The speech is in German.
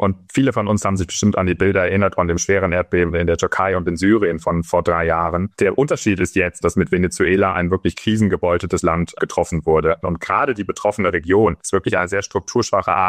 Und viele von uns haben sich bestimmt an die Bilder erinnert von dem schweren Erdbeben in der Türkei und in Syrien von vor 3 Jahren. Der Unterschied ist jetzt, dass mit Venezuela ein wirklich krisengebeuteltes Land getroffen wurde. Und gerade die betroffene Region ist wirklich eine sehr strukturschwache